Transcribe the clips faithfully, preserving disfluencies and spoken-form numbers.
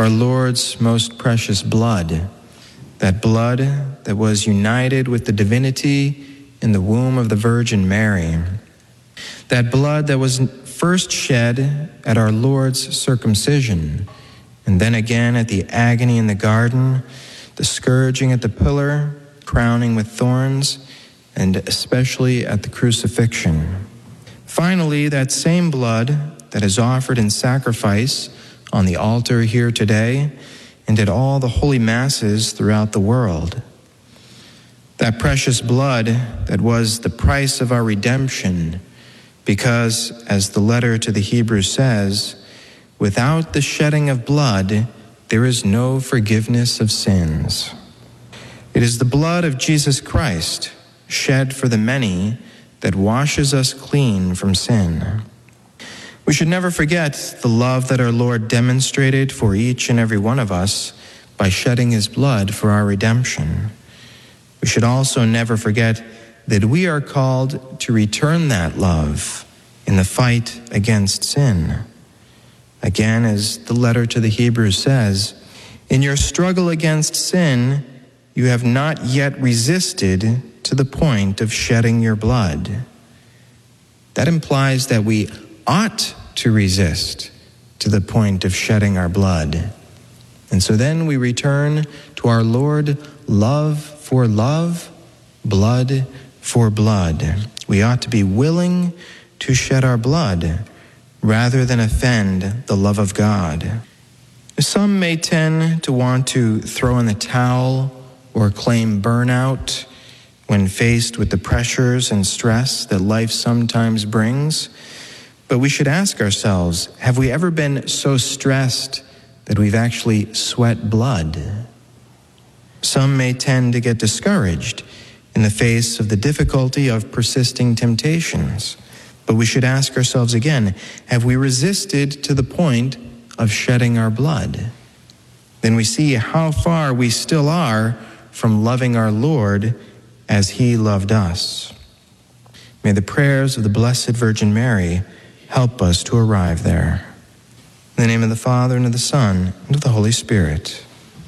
our Lord's most precious blood, that blood that was united with the divinity in the womb of the Virgin Mary, that blood that was first shed at our Lord's circumcision, and then again at the agony in the garden, the scourging at the pillar, crowning with thorns, and especially at the crucifixion. Finally, that same blood that is offered in sacrifice on the altar here today and at all the holy masses throughout the world. That precious blood that was the price of our redemption, because, as the letter to the Hebrews says, without the shedding of blood, there is no forgiveness of sins. It is the blood of Jesus Christ, shed for the many, that washes us clean from sin. We should never forget the love that our Lord demonstrated for each and every one of us by shedding his blood for our redemption. We should also never forget that we are called to return that love in the fight against sin. Again, as the letter to the Hebrews says, in your struggle against sin, you have not yet resisted to the point of shedding your blood. That implies that we ought to resist to the point of shedding our blood. And so then we return to our Lord, love for love, blood for blood. We ought to be willing to shed our blood rather than offend the love of God. Some may tend to want to throw in the towel or claim burnout when faced with the pressures and stress that life sometimes brings. But we should ask ourselves, have we ever been so stressed that we've actually sweat blood? Some may tend to get discouraged in the face of the difficulty of persisting temptations. But we should ask ourselves again, have we resisted to the point of shedding our blood? Then we see how far we still are from loving our Lord as he loved us. May the prayers of the Blessed Virgin Mary help us to arrive there. In the name of the Father, and of the Son, and of the Holy Spirit.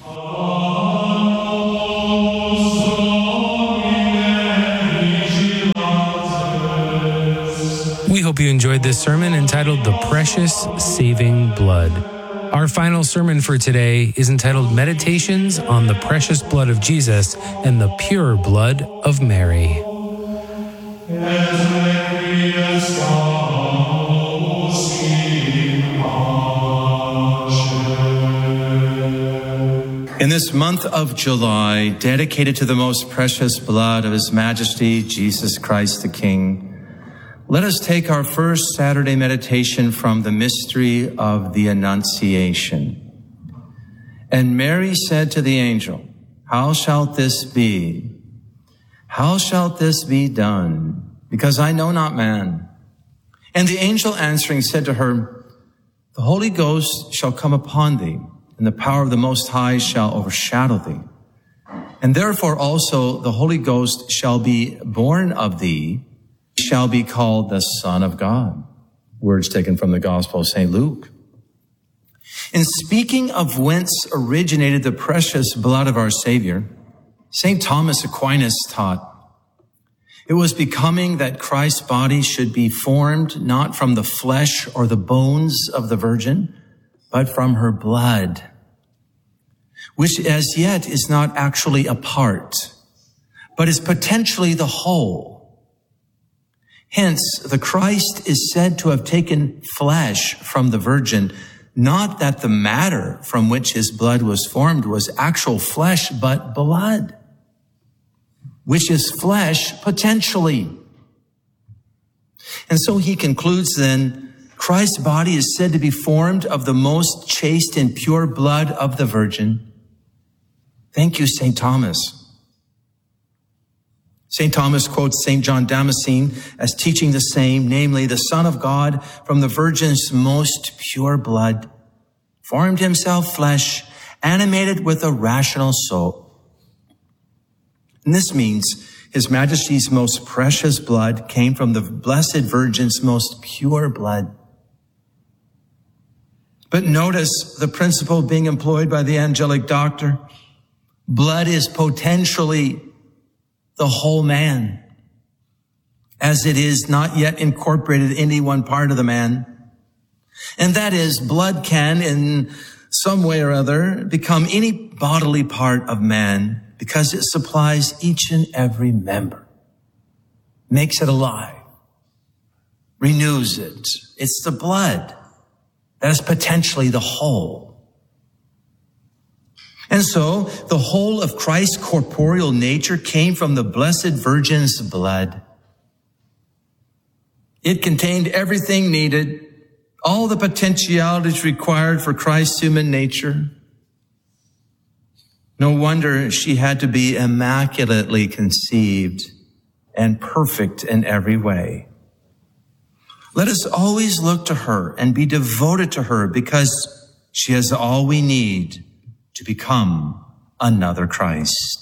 We hope you enjoyed this sermon entitled The Precious Saving Blood. Our final sermon for today is entitled Meditations on the Precious Blood of Jesus and the Pure Blood of Mary. In this month of July, dedicated to the most precious blood of His Majesty, Jesus Christ the King, let us take our first Saturday meditation from the mystery of the Annunciation. And Mary said to the angel, "How shalt this be? How shalt this be done? Because I know not man." And the angel answering said to her, "The Holy Ghost shall come upon thee, and the power of the Most High shall overshadow thee. And therefore also the Holy Ghost shall be born of thee, shall be called the Son of God." Words taken from the Gospel of Saint Luke. In speaking of whence originated the precious blood of our Savior, Saint Thomas Aquinas taught, it was becoming that Christ's body should be formed not from the flesh or the bones of the Virgin, but from her blood, which as yet is not actually a part, but is potentially the whole. Hence, the Christ is said to have taken flesh from the Virgin, not that the matter from which his blood was formed was actual flesh, but blood, which is flesh potentially. And so he concludes then, Christ's body is said to be formed of the most chaste and pure blood of the Virgin. Thank you, Saint Thomas. Saint Thomas quotes Saint John Damascene as teaching the same, namely, the Son of God from the Virgin's most pure blood, formed himself flesh, animated with a rational soul. And this means His Majesty's most precious blood came from the Blessed Virgin's most pure blood. But notice the principle being employed by the angelic doctor. Blood is potentially the whole man, as it is not yet incorporated in any one part of the man. And that is, blood can, in some way or other, become any bodily part of man because it supplies each and every member, makes it alive, renews it. It's the blood that is potentially the whole. And so the whole of Christ's corporeal nature came from the Blessed Virgin's blood. It contained everything needed, all the potentialities required for Christ's human nature. No wonder she had to be immaculately conceived and perfect in every way. Let us always look to her and be devoted to her because she has all we need to become another Christ.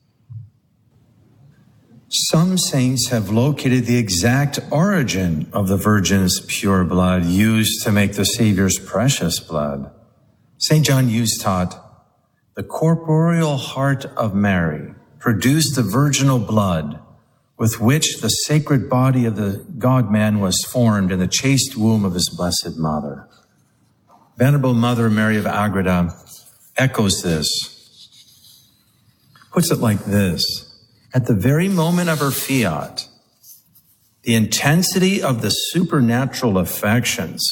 Some saints have located the exact origin of the Virgin's pure blood used to make the Savior's precious blood. Saint John Hughes taught, the corporeal heart of Mary produced the virginal blood with which the sacred body of the God-man was formed in the chaste womb of his blessed mother. Venerable Mother Mary of Agreda echoes this, puts it like this. At the very moment of her fiat, the intensity of the supernatural affections,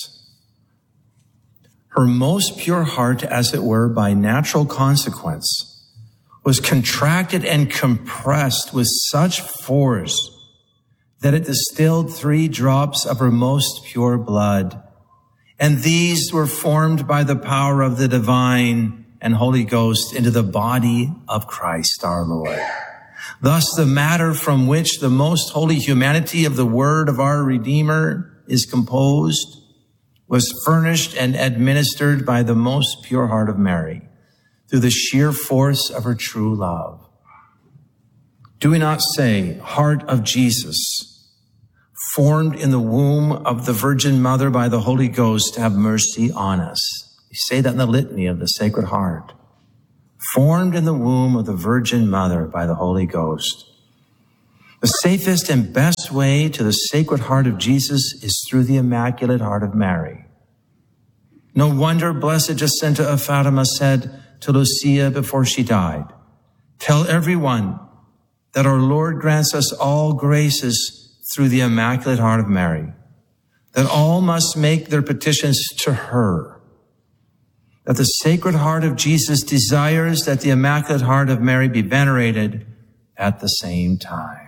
her most pure heart, as it were, by natural consequence, was contracted and compressed with such force that it distilled three drops of her most pure blood. And these were formed by the power of the divine and Holy Ghost into the body of Christ our Lord. Thus, the matter from which the most holy humanity of the Word of our Redeemer is composed was furnished and administered by the most pure heart of Mary through the sheer force of her true love. Do we not say, Heart of Jesus, formed in the womb of the Virgin Mother by the Holy Ghost, have mercy on us. We say that in the litany of the Sacred Heart. Formed in the womb of the Virgin Mother by the Holy Ghost. The safest and best way to the Sacred Heart of Jesus is through the Immaculate Heart of Mary. No wonder Blessed Jacinta of Fatima said to Lucia before she died, tell everyone that our Lord grants us all graces through the Immaculate Heart of Mary, that all must make their petitions to her, that the Sacred Heart of Jesus desires that the Immaculate Heart of Mary be venerated at the same time.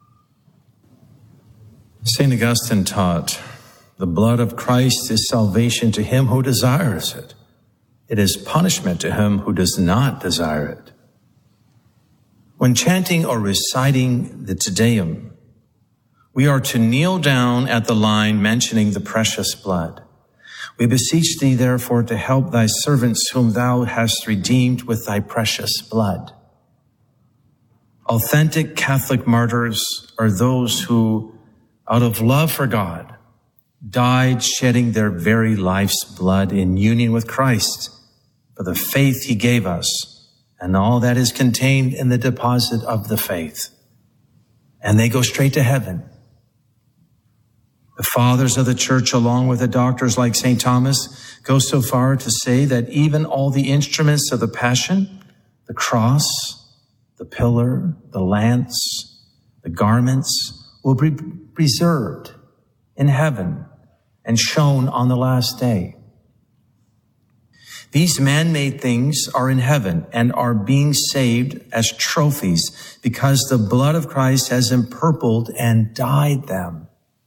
Saint Augustine taught, the blood of Christ is salvation to him who desires it. It is punishment to him who does not desire it. When chanting or reciting the Te Deum, we are to kneel down at the line mentioning the precious blood. We beseech thee, therefore, to help thy servants whom thou hast redeemed with thy precious blood. Authentic Catholic martyrs are those who, out of love for God, died shedding their very life's blood in union with Christ for the faith he gave us and all that is contained in the deposit of the faith. And they go straight to heaven. The fathers of the church, along with the doctors like Saint Thomas, go so far to say that even all the instruments of the Passion, the cross, the pillar, the lance, the garments, will be preserved in heaven and shown on the last day. These man-made things are in heaven and are being saved as trophies because the blood of Christ has empurpled and dyed them.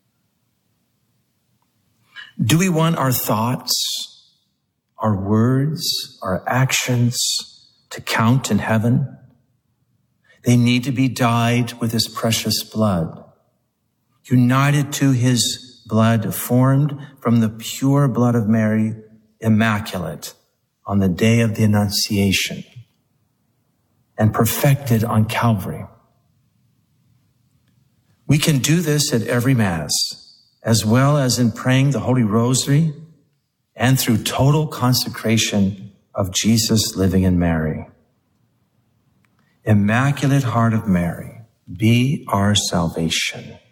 Do we want our thoughts, our words, our actions to count in heaven? They need to be dyed with his precious blood, united to his blood, formed from the pure blood of Mary, immaculate, on the day of the Annunciation, and perfected on Calvary. We can do this at every Mass, as well as in praying the Holy Rosary and through total consecration of Jesus living in Mary. Immaculate Heart of Mary, be our salvation.